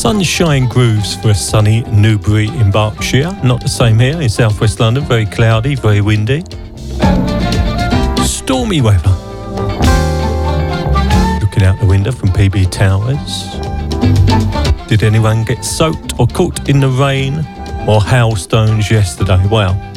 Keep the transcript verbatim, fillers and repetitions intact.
Sunshine grooves for a sunny Newbury in Berkshire. Not the same here in southwest London. Very cloudy, very windy. Stormy weather. Looking out the window from P B Towers. Did anyone get soaked or caught in the rain or hailstones yesterday? Well,